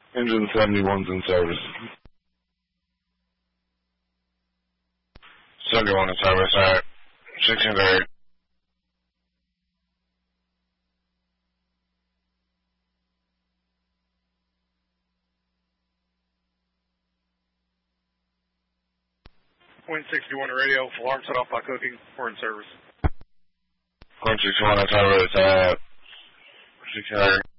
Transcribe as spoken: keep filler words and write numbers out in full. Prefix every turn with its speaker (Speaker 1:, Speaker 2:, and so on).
Speaker 1: Engine seventy-one's in service. seventy-one in service, alright. sixteen thirty.
Speaker 2: Point sixty-one radio, alarm set off by cooking, we're in service.
Speaker 1: Point sixty-one in service, alright. sixteen thirty.